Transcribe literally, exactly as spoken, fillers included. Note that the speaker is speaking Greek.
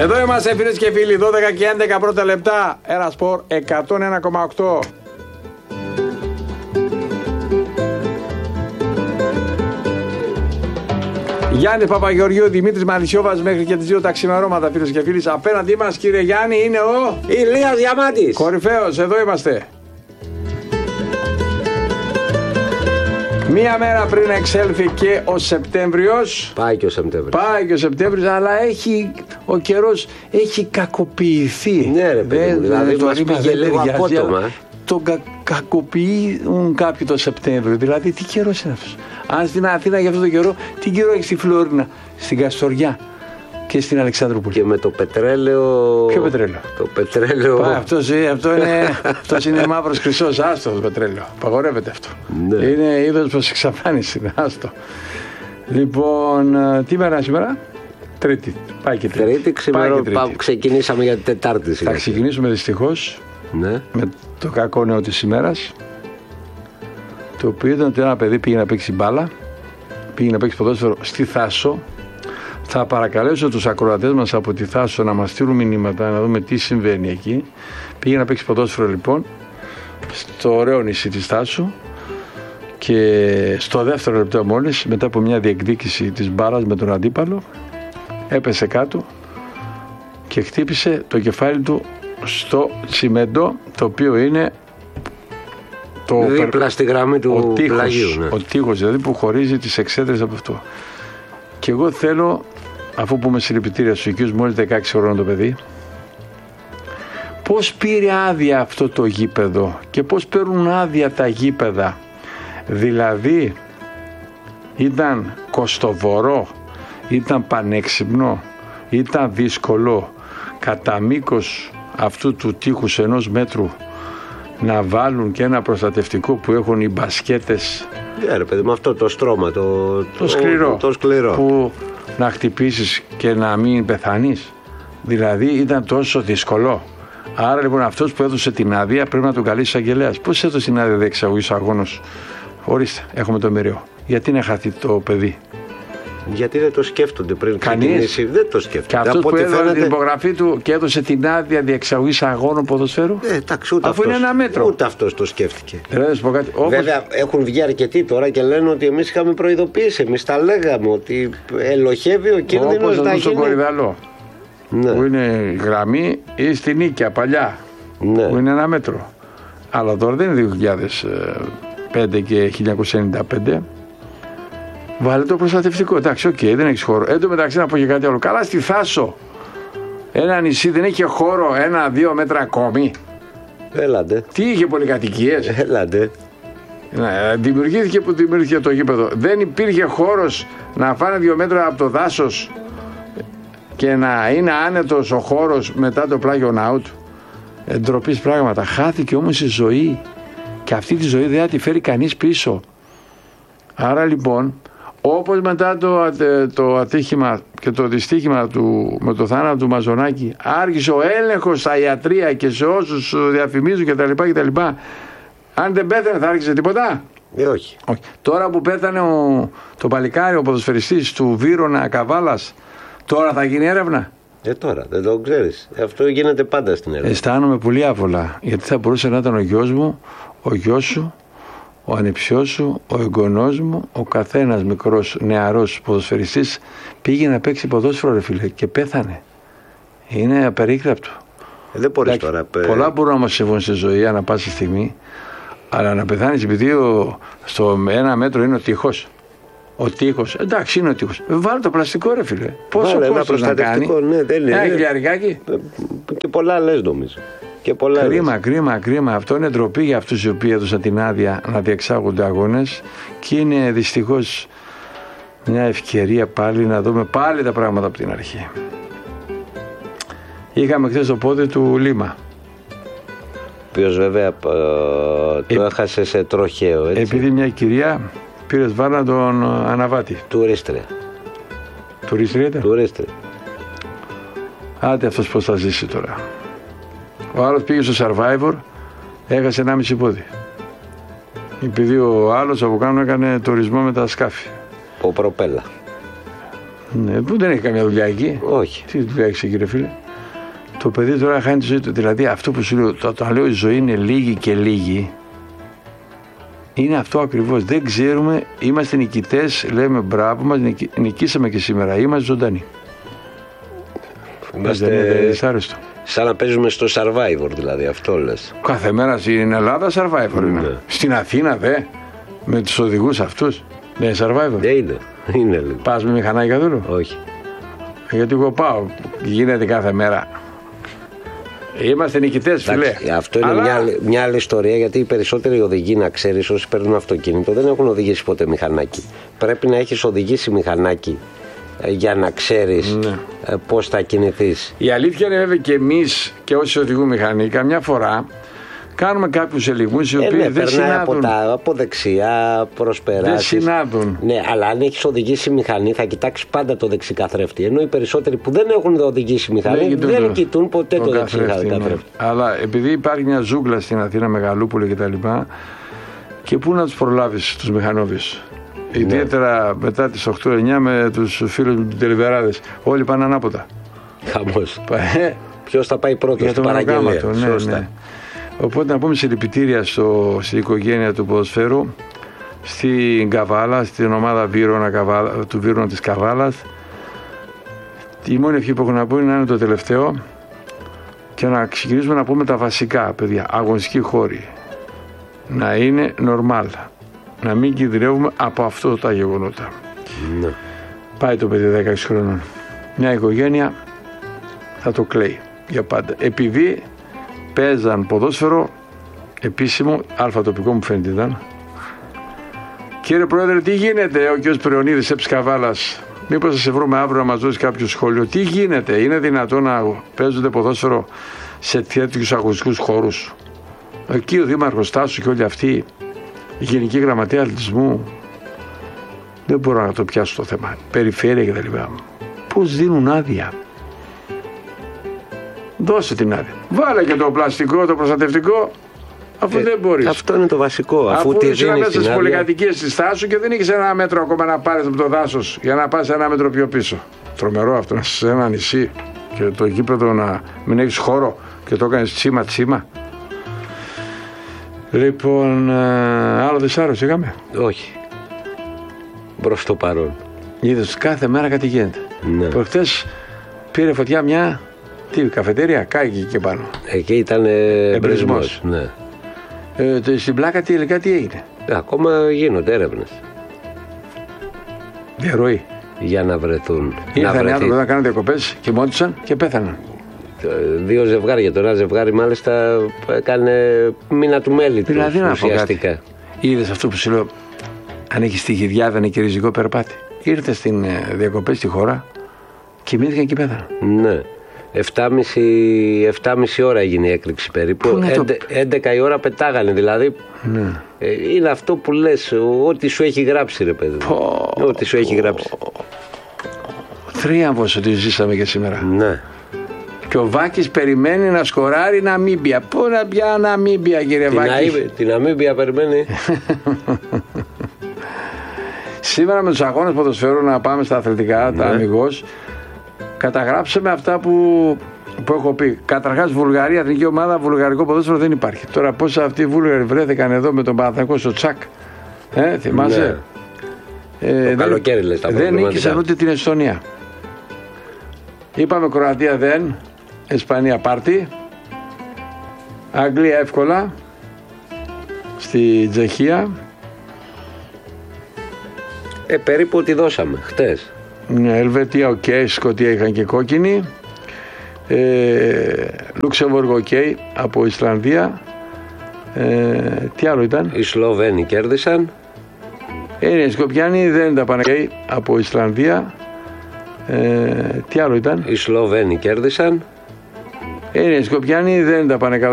Εδώ είμαστε φίλες και φίλοι, δώδεκα και έντεκα πρώτα λεπτά, Έρα Σπορ εκατόν ένα κόμμα οκτώ. Γιάννη Παπαγεωργίου, Δημήτρης Μαλισσιόβας μέχρι και τις δύο τα ξημερώματα, φίλες και φίλοι. Απέναντί μας, κύριε Γιάννη, είναι ο Ηλίας Διαμάντης. Κορυφαίος, εδώ είμαστε. Μία μέρα πριν εξέλθει και ο Σεπτέμβριος. Πάει και ο Σεπτέμβριος. Πάει και ο Σεπτέμβριος, αλλά έχει, ο καιρός έχει κακοποιηθεί. Ναι, ρε παιδί μου, δηλαδή το μας πήγε λίγο απότομα. Τον κα, κακοποιούν κάποιοι το Σεπτέμβριο. Δηλαδή, τι καιρός είναι αυτός? Αν στην Αθήνα για αυτό το καιρό, τι καιρό έχει στη Φλόρινα, στην Καστοριά και στην Αλεξανδρούπολη? Και με το πετρέλαιο. Ποιο πετρέλαιο? Το πετρέλαιο. Πά, αυτός, αυτό είναι, αυτός είναι μαύρος χρυσός, άστο το πετρέλαιο. Απαγορεύεται αυτό. Ναι. Είναι είδος προς εξαφάνιση, άστο. Λοιπόν, τι μέρα σήμερα? Τρίτη. Πάει και τρίτη. Τρίτη, ξημερώ, ξεκινήσαμε για την Τετάρτη. Θα ξεκινήσουμε δυστυχώς, ναι, με το κακό νέο της ημέρας. Το οποίο ήταν ότι ένα παιδί πήγε να παίξει μπάλα, πήγε να παίξει ποδόσφαιρο στη Θάσο. Θα παρακαλέσω τους ακροατές μας από τη Θάσο να μας στείλουν μηνύματα να δούμε τι συμβαίνει εκεί. Πήγε να παίξει ποδόσφαιρο λοιπόν στο ωραίο νησί της Θάσου και στο δεύτερο λεπτό μόλις, μετά από μια διεκδίκηση της μπάλας με τον αντίπαλο, έπεσε κάτω και χτύπησε το κεφάλι του στο τσιμέντο, το οποίο είναι το δίπλα στη γραμμή του τείχος, πλαγίου. Ναι. Ο τείχος δηλαδή που χωρίζει τις εξέδρες από αυτό. Και εγώ θέλω, αφού πούμε συλληπιτήρια στους οικείους, μόλις δεκαέξι χρόνων το παιδί, πώς πήρε άδεια αυτό το γήπεδο και πώς παίρνουν άδεια τα γήπεδα? Δηλαδή ήταν κοστοβορό, ήταν πανέξυπνο, ήταν δύσκολο κατά μήκος αυτού του τείχους ενός μέτρου να βάλουν και ένα προστατευτικό που έχουν οι μπασκέτες? Ναι, ρε παιδί, με αυτό το στρώμα, το, το, το, σκληρό, το, το σκληρό, που να χτυπήσεις και να μην πεθάνεις. Δηλαδή ήταν τόσο δύσκολο. Άρα λοιπόν αυτός που έδωσε την άδεια πρέπει να τον καλέσει αγγελέας. Πώς έδωσε την άδεια διεξαγωγής αγώνος? Ορίστε, έχουμε το μοιραίο. Γιατί να χαθεί το παιδί? Γιατί δεν το σκέφτονται πριν ξεκινήσει? Δεν το σκέφτονται. Και αυτός που έδωσε φαίνεται την υπογραφή του και έδωσε την άδεια διεξαγωγής αγώνων ποδοσφαίρου, ε, εντάξει, ούτε αφού αυτός, είναι ένα μέτρο. Ούτε αυτός το σκέφτηκε. Δηλαδή, πω κάτι, όπως... Βέβαια έχουν βγει αρκετοί τώρα και λένε ότι εμείς είχαμε προειδοποιήσει. Εμείς τα λέγαμε ότι ελοχεύει ο κίνδυνος να γίνει. Όπως στον Κορυδαλό, ναι, που είναι γραμμή, ή στην Νίκαια παλιά, ναι, που είναι ένα μέτρο. Αλλά τώρα δεν είναι δύο χιλιάδες πέντε και χίλια εννιακόσια ενενήντα πέντε. Βάλε το προστατευτικό. Εντάξει, οκ, okay, δεν έχει χώρο. Εν τω μεταξύ να πω και κάτι άλλο. Καλά, στη Θάσο, ένα νησί δεν είχε χώρο ένα-δύο μέτρα ακόμη? Έλαντε. Τι είχε, πολυκατοικίες? Έλαντε. Ναι, δημιουργήθηκε που δημιουργήθηκε το γήπεδο. Δεν υπήρχε χώρος να φάνε δύο μέτρα από το δάσος και να είναι άνετος ο χώρος μετά το πλάγιον out. Εντροπής πράγματα. Χάθηκε όμως η ζωή. Και αυτή τη ζωή δεν θα τη φέρει κανείς πίσω. Άρα λοιπόν, όπως μετά το, το ατύχημα και το δυστύχημα του, με το θάνατο του Μαζονάκη, άρχισε ο έλεγχος στα ιατρεία και σε όσους διαφημίζουν κτλ. κτλ. Αν δεν πέθανε θα άρχισε τίποτα? Ε, όχι. όχι. Τώρα που πέθανε ο, το παλικάρι, ο ποδοσφαιριστής του Βύρωνα Καβάλας, τώρα θα γίνει έρευνα? Ε, τώρα δεν το ξέρεις. Αυτό γίνεται πάντα στην έρευνα. Αισθάνομαι πολύ άβολα, γιατί θα μπορούσε να ήταν ο γιος μου, ο γιος σου, ο ανιψιός σου, ο εγγονός μου, ο καθένας μικρός νεαρός ποδοσφαιριστής πήγε να παίξει ποδόσφαιρο, ρε φίλε, και πέθανε. Είναι απερίγραπτο. Ε, δεν μπορείς τώρα. Πολλά μπορούν να μας συμβούν στη ζωή ανά πάση στιγμή, αλλά να πεθάνεις επειδή ο, στο ένα μέτρο είναι ο τείχος. Ο τείχος, εντάξει, είναι ο τείχος. Βάλε το πλαστικό, ρε φίλε. Πόσο κόστος να κάνει? Ναι, δεν είναι. Ένα χιλιαρικάκι. Και πολλά λες, νομίζω. Και πολλά κρίμα, λες. κρίμα, κρίμα. Αυτό είναι ντροπή για αυτούς οι οποίοι έδωσαν την άδεια να διεξάγονται αγώνες και είναι δυστυχώς μια ευκαιρία πάλι να δούμε πάλι τα πράγματα από την αρχή. Είχαμε χθες το πόδι του Λίμα. Ποιος βέβαια ε, το ε, έχασε σε τροχαίο, έτσι. Επειδή μια κυρία πήρε βάρνα τον αναβάτη. Τουρίστρια. Τουρίστρια ήταν. Τουρίστρια. Άντε αυτός πώς θα ζήσει τώρα. Ο άλλος πήγε στο Survivor, έχασε ενάμιση πόδι. Επειδή ο άλλος από κάνω έκανε τουρισμό με τα σκάφη. Ο προπέλα. Ναι, που δεν έχει καμιά δουλειά εκεί. Όχι. Τι δουλειά έχει εκεί, ρε φίλε. Το παιδί τώρα χάνει τη ζωή του. Δηλαδή αυτό που σου λέω, όταν λέω η ζωή είναι λίγη και λίγη, είναι αυτό ακριβώς. Δεν ξέρουμε, είμαστε νικητές, λέμε μπράβο μας, νικήσαμε και σήμερα, είμαστε ζωντανοί. Είμαστε δεν είναι δυσάρεστο. Σαν να παίζουμε στο Survivor, δηλαδή, αυτό λες. Κάθε μέρα στην Ελλάδα Survivor είναι. Ναι. Στην Αθήνα δε, με τους οδηγούς αυτούς, δεν είναι Survivor. Δεν είναι, είναι λίγο. Πας με μηχανάκια δούλου. Όχι. Γιατί εγώ πάω, γίνεται κάθε μέρα. Είμαστε νικητές, φίλε. Αυτό είναι. Αλλά... μια, μια άλλη ιστορία, γιατί οι περισσότεροι οδηγοί, να ξέρεις, όσοι παίρνουν αυτοκίνητο, δεν έχουν οδηγήσει ποτέ μηχανάκι. Πρέπει να έχεις οδηγήσει μηχανάκι για να ξέρεις, ναι, πώς θα κινηθείς. Η αλήθεια είναι βέβαια και εμείς και όσοι οδηγούν μηχανή, καμιά φορά κάνουμε κάποιους ελιγμούς οι οποίοι ε, ναι, δεν συνάδουν. Από, τα, από δεξιά προσπεράσεις. Δεν συνάδουν. Ναι, αλλά αν έχεις οδηγήσει μηχανή θα κοιτάξεις πάντα το δεξικαθρέφτη. Ενώ οι περισσότεροι που δεν έχουν οδηγήσει μηχανή δεν, δεν κοιτούν ποτέ το, το δεξικαθρέφτη. Ναι. Αλλά επειδή υπάρχει μια ζούγκλα στην Αθήνα, Μεγαλούπολη κτλ. Και, και πού να τους προλάβεις τους μηχανόβιους. Ναι. Ιδιαίτερα μετά τις οκτώ εννιά με τους φίλους μου, τους τελειβεράδες. Όλοι πάνε ανάποδα. Χαμός. Ποιος θα πάει πρώτος στην παραγγελία. Ναι, ναι. Οπότε να πούμε συλληπιτήρια στο, στην οικογένεια του ποδοσφαίρου, στην Καβάλα, στην ομάδα Βύρωνα, Καβάλα, του Βύρωνα της Καβάλας. Η μόνη ευχή που έχω να πω είναι να είναι το τελευταίο και να ξεκινήσουμε να πούμε τα βασικά, παιδιά. Αγωνιστικοί χώροι. Να είναι normal. Να μην κινδυνεύουμε από αυτό τα γεγονότα. Ναι. Πάει το παιδί δέκα χρόνων. Μια οικογένεια θα το κλαίει για πάντα. Επειδή παίζαν ποδόσφαιρο επίσημο, αλφα τοπικό μου φαίνεται ήταν. Κύριε Πρόεδρε, τι γίνεται, ο κ. Πριονίδης Έψης Καβάλας, μήπως θα σε βρούμε αύριο να μας δώσει κάποιο σχόλιο. Τι γίνεται, είναι δυνατόν να παίζονται ποδόσφαιρο σε τέτοιους αγωνιστικούς χώρους? Εκεί ο Δήμαρχος Τάσου και όλοι αυτοί, η Γενική Γραμματεία Αθλητισμού, δεν μπορώ να το πιάσω το θέμα. Περιφέρεια κτλ. Πώς δίνουν άδεια? Δώσε την άδεια. Βάλε και το πλαστικό, το προστατευτικό, αφού ε, δεν μπορείς. Αυτό είναι το βασικό. Αφού, αφού τη είσαι μέσα στις άδεια... πολυκατοικίες της Τάσου και δεν έχεις ένα μέτρο ακόμα να πάρεις από το δάσος για να πας ένα μέτρο πιο πίσω. Τρομερό αυτό, να είσαι σε ένα νησί και το γήπεδο να μην έχεις χώρο και το έκανες τσίμα τσίμα. Λοιπόν, άλλο δυσάρρωση είχαμε? Όχι. Προς το παρόν. Είδες, κάθε μέρα κάτι γίνεται. Ναι. Προχτές πήρε φωτιά μια, τι, καφετέρια, κάηκε εκεί πάνω. Εκεί ήταν εμπρισμός. Ναι. Ε, το, στην πλάκα τελικά τι έγινε? Ε, ακόμα γίνονται έρευνες. Διαρροή. Για να βρεθούν. Ήρθαν οι άνθρωποι να κάνουν διακοπές και μόντουσαν και πέθαναν. Δύο ζευγάρια. Το ένα ζευγάρι μάλιστα έκανε μήνα του μέλη του. Δηλαδή να ουσιαστικά. Είδες αυτό που σου λέω, αν έχει στοιχειδιάδα, είναι και ριζικό περπάτη. Ήρθε στην διακοπές στη χώρα και μείνθηκαν και πέθαναν. Ναι. επτά και μισή ώρα έγινε η έκρηξη περίπου. έντεκα η ώρα πετάγανε. Δηλαδή ναι. Είναι αυτό που λες, ό,τι σου έχει γράψει, ρε παιδί. Πω, ό,τι σου έχει γράψει. Θρίαμβος ότι ζήσαμε και σήμερα. Ναι. Και ο Βάκης περιμένει να σκοράρει Ναμίμπια. Πού να πια Ναμίμπια, κύριε την Βάκη? Αΐ, την Ναμίμπια περιμένει. Σήμερα με τους αγώνες ποδοσφαίρου, να πάμε στα αθλητικά, ναι, τα αμιγώς, καταγράψαμε αυτά που, που έχω πει. Καταρχάς, Βουλγαρία, εθνική ομάδα, βουλγαρικό ποδόσφαιρο δεν υπάρχει. Τώρα πώς αυτοί οι Βούλγαροι βρέθηκαν εδώ με τον Παναθηναϊκό στο Τσακ, ε, θυμάσαι? Ναι. Ε, το καλοκαίρι λες τα δεν νίκησαν ούτε την Εστονία. Είπαμε Κροατία δεν, Ισπανία πάρτι, Αγγλία εύκολα, στη Τσεχία. Ε, περίπου ό,τι δώσαμε χτες. Ναι, Ελβετία οκ, okay, Σκωτία είχαν και κόκκινη. Ε, Λουξεμβούργο οκ, okay, από Ισλανδία. Ε, τι άλλο ήταν? Οι Σλοβαίνοι κέρδισαν. Ε, οι Σκοπιάνοι δεν τα πάνε okay, από Ισλανδία. Ε, τι άλλο ήταν? Οι Σλοβαίνοι κέρδισαν. Ε, οι Σκοπιάνοι δεν τα πάνε καλά.